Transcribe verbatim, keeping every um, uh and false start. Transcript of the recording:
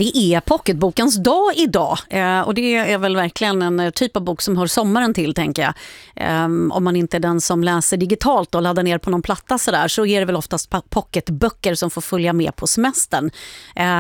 Det är pocketbokens dag idag eh, och det är väl verkligen en typ av bok som hör sommaren till, tänker jag. Eh, om man inte är den som läser digitalt och laddar ner på någon platta så där, så är det väl oftast pocketböcker som får följa med på semestern. Eh,